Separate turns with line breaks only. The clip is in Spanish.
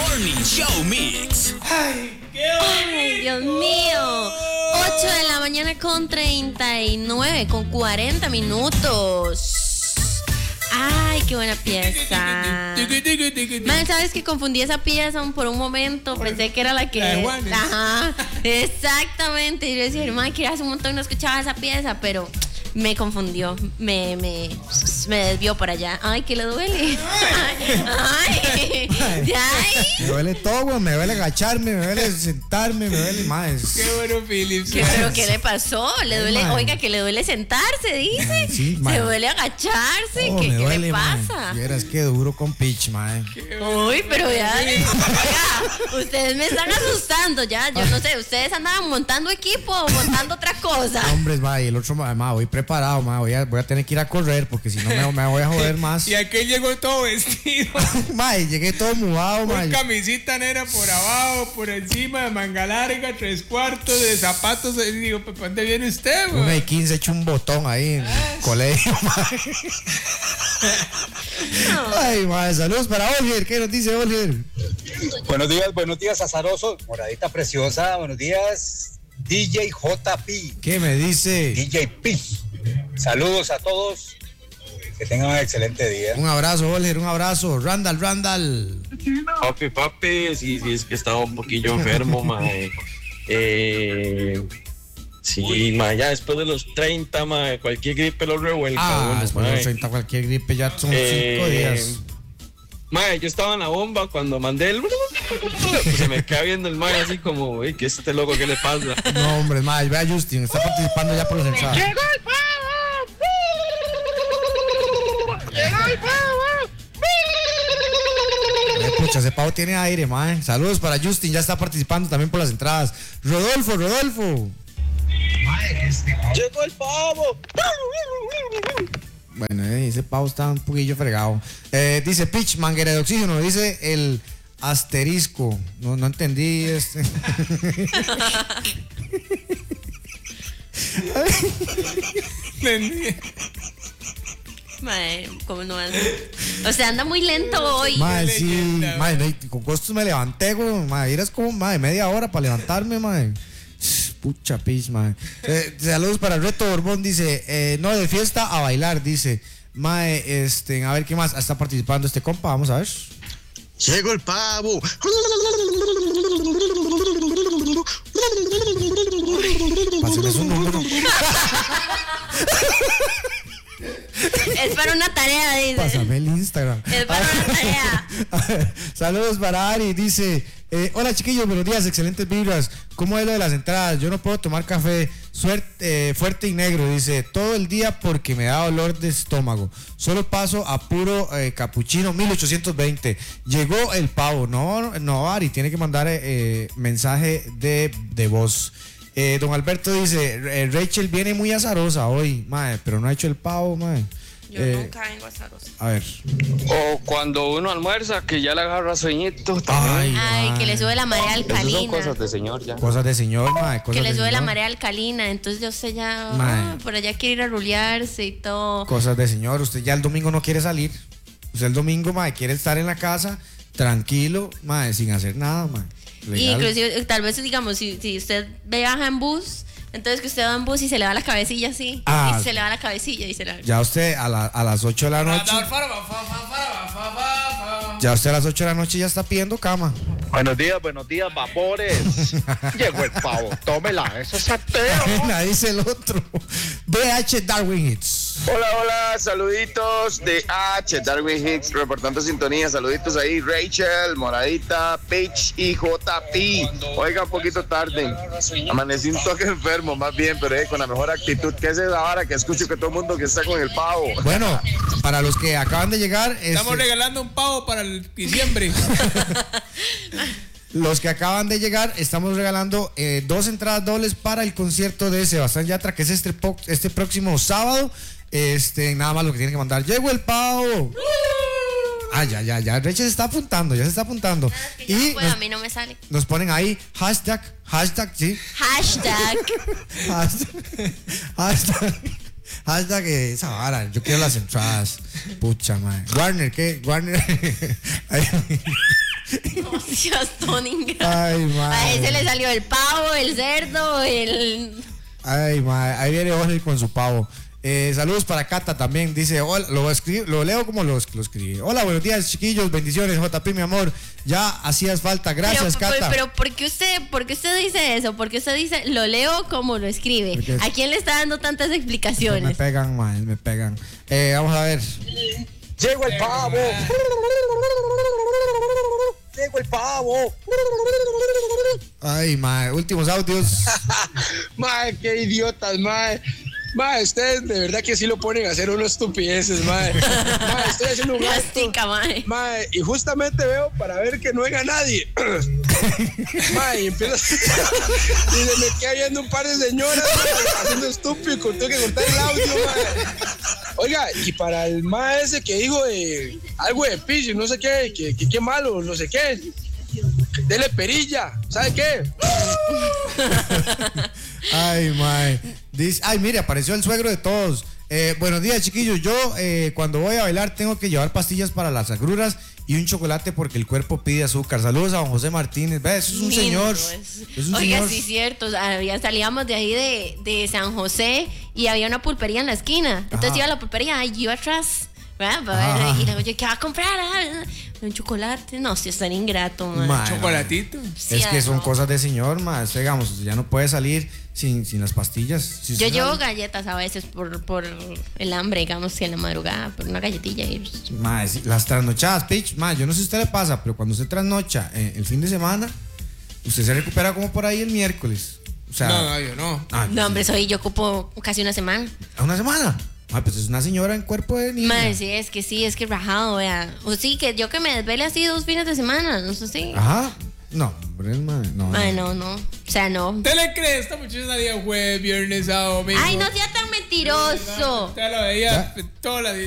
Morning Show Mix.
Ay, Dios mío. 8 de la mañana con 39, con 40 minutos. Ay, qué buena pieza. Man, ¿sabes que confundí esa pieza por un momento? Pensé que era la que... Ajá, exactamente. Y yo decía, man, que hace un montón no escuchaba esa pieza, pero... me confundió, me desvió por allá. Ay, que le duele. Ay.
Me duele todo, güey. Me duele agacharme, me duele sentarme, me duele más.
Qué bueno, Philip.
¿Pero qué le pasó? Le duele, oiga, que le duele sentarse, dice.
Sí,
se duele agacharse.
Oh,
¿Qué
duele,
le pasa?
Vieras qué duro con pitch, mae.
Uy, pero ya. Oiga, ustedes me están asustando ya. Yo no sé, ustedes andaban montando equipo o montando otra cosa.
Hombres, mae, el otro, mae, voy preparado, mae. Voy a tener que ir a correr porque si no me voy a joder más.
Y aquel llegó todo vestido.
Mae, llegué todo mudado, mae.
Con camisita negra por abajo, por encima, de manga larga, 3/4 de zapatos. Y digo, ¿para dónde viene usted, güey?
Una de 15 hecho un botón ahí en el colegio, mae. Ay, mae, saludos para Olger. ¿Qué nos dice Olger?
Buenos días, azaroso. Moradita preciosa, buenos días. DJ JP.
¿Qué me dice?
DJ P. Saludos a todos. Que tengan un excelente día.
Un abrazo, Olger, un abrazo. Randall.
Papi, sí, es que estaba un poquillo enfermo, mae. Sí, mae, ya después de los 30, mae, cualquier gripe lo revuelca.
Después de los 30, cualquier gripe ya son 5 días.
Mae, yo estaba en la bomba cuando mandé el... Pues se me queda viendo el mae así como, ¿qué es este loco? ¿Qué le pasa?
No, hombre, mae, ve a Justin, está participando ya por los entradas.
¡Llegó el pavo!
Pucha, ese pavo tiene aire, mae. Saludos para Justin, ya está participando también por las entradas. Rodolfo.
¡Llegó el pavo!
Bueno, ese pavo está un poquillo fregado. Dice Pitch, manguera de oxígeno, dice el asterisco. No entendí este.
Mae, ¿cómo no anda? O sea, anda muy lento hoy.
Mae, sí, mae, con costos me levanté, güey. Mae, eras como, mae, media hora para levantarme, mae. Pucha pis, mae. Saludos para el Reto Borbón, dice, no, de fiesta a bailar, dice. Mae, a ver qué más está participando este compa, vamos a ver.
Llegó el pavo.
Pásenme su número.
Es para una tarea, dice.
Pásame el Instagram.
Es para una tarea.
Saludos para Ari, dice, hola chiquillos, buenos días, excelentes vibras. ¿Cómo es lo de las entradas? Yo no puedo tomar café fuerte y negro, dice, todo el día porque me da dolor de estómago. Solo paso a puro capuchino 1820. Llegó el pavo. No, Ari, tiene que mandar mensaje de voz. Don Alberto dice, Rachel viene muy azarosa hoy, mae, pero no ha hecho el pavo, mae.
Yo nunca vengo azarosa.
A ver.
O cuando uno almuerza, que ya le agarra sueñito.
Ay, que le sube la marea alcalina.
Son cosas de señor ya.
Cosas de señor, mae.
Que le sube la marea alcalina. Entonces yo sé ya, por allá quiere ir a rulearse y todo.
Cosas de señor. Usted ya el domingo no quiere salir. Usted el domingo, mae, quiere estar en la casa, tranquilo, mae, sin hacer nada, mae.
Y inclusive, tal vez, digamos, si usted viaja en bus, entonces que usted va en bus y se le va la cabecilla así. Y se le va la cabecilla y se la...
Ya usted a las 8 de la noche. Ya usted a las 8 de la noche ya está pidiendo cama.
Buenos días, vapores. Llegó el pavo, tómela, eso es ateo.
Dice el otro. BH Darwin Hits.
Hola, saluditos de H, Darwin Hicks, reportando sintonía, saluditos ahí, Rachel, Moradita, Paige y JP. Oiga, un poquito tarde, amanecí un toque enfermo, más bien, pero con la mejor actitud. ¿Qué es esa hora que escucho que todo el mundo que está con el pavo?
Bueno, para los que acaban de llegar...
Estamos regalando un pavo para el diciembre.
Los que acaban de llegar, estamos regalando 2 entradas dobles para el concierto de Sebastián Yatra, que es este próximo sábado. Nada más lo que tienen que mandar. Llegó el pavo. Ya. Rachel se está apuntando, ya se está apuntando.
Es que y no puedo, a mí no me sale.
Nos ponen ahí hashtag, ¿sí? Hashtag esa vara. Yo quiero las entradas. Pucha, madre. Warner, ¿qué? Warner.
No seas tan ingrato.
Ay,
A
mae.
ese le salió el pavo, el cerdo, el...
Ay, mae. Ahí viene Osel con su pavo. Saludos para Cata también. Dice, hola, lo leo como lo escribí. Hola, buenos días, chiquillos. Bendiciones, JP, mi amor. Ya hacías falta. Gracias, Cata.
Pero ¿por qué usted dice eso? ¿Por qué usted dice, lo leo como lo escribe?
Porque es-
¿A quién le está dando tantas
Me
explicaciones?
pegan, mae, me pegan. Vamos a ver.
Llegó el pavo. Llegó el pavo.
Ay, mae. Últimos audios.
Mae, qué idiotas, mae. Mae, ustedes de verdad que sí lo ponen a hacer unas estupideces, mae. Mae, estoy haciendo un acto.
Plastica, mae.
Mae, y justamente veo para ver que no venga nadie. Mae, y empieza. Y se me queda viendo un par de señoras, mae, haciendo estúpido y tengo que cortar el audio, mae. Oiga, y para el mae ese que dijo de algo de piso y no sé qué, que qué malo, no sé qué. Dele perilla, ¿sabe qué?
Ay, mae. Dice, ay, mire, apareció el suegro de todos. Buenos días, chiquillos. Yo cuando voy a bailar tengo que llevar pastillas para las agruras y un chocolate porque el cuerpo pide azúcar. Saludos a don José Martínez. Ve, eso es un
Lindo,
señor.
es-
Es un
Oiga,
señor.
sí, cierto. Salíamos de ahí de San José y había una pulpería en la esquina. Entonces
Ajá.
iba a la pulpería y yo atrás. ¿verdad?
Ajá.
Y luego yo, ¿qué va a comprar? Un chocolate. No, si es tan ingrato, man.
Mae,
Chocolatito.
Sí,
es que son
no.
cosas de señor, más. Digamos, ya no puede salir sin las pastillas. Si
Yo
usted
llevo
sale-
galletas a veces por el hambre, digamos que en la madrugada, por una galletilla y
Mae, sí, las trasnochadas, pitch, mae, yo no sé si a usted le pasa, pero cuando usted trasnocha el fin de semana, usted se recupera como por ahí el miércoles. O sea,
No, yo no.
no, hombre, yo ocupo casi una semana.
¿a una semana? Mae, pues es una señora en cuerpo de niña.
Madre, sí, es que rajado, vea. O sí, que yo que me desvele así 2 fines de semana, no sé si.
Ajá. No, hombre, mae, no.
Ay, no. O sea, no.
¿Usted le cree? Esta muchacha salía jueves, viernes, sábado, domingo.
Ay, no sea tan mentiroso.
Usted lo veía todas las